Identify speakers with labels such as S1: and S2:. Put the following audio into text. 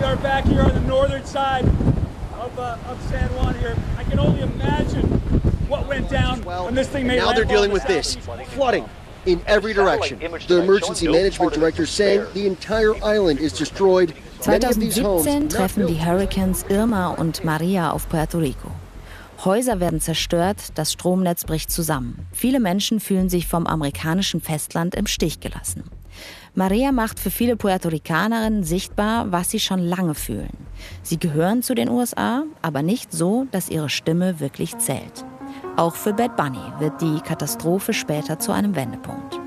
S1: are back here on the northern side of San Juan here. I can only imagine what went down when this thing made landfall.
S2: Now they're dealing with this flooding in every direction. The emergency management director saying the entire island is destroyed.
S3: 2017 treffen die Hurricanes Irma und Maria auf Puerto Rico. Häuser werden zerstört, das Stromnetz bricht zusammen. Viele Menschen fühlen sich vom amerikanischen Festland im Stich gelassen. Maria macht für viele Puerto Ricanerinnen sichtbar, was sie schon lange fühlen. Sie gehören zu den USA, aber nicht so, dass ihre Stimme wirklich zählt. Auch für Bad Bunny wird die Katastrophe später zu einem Wendepunkt.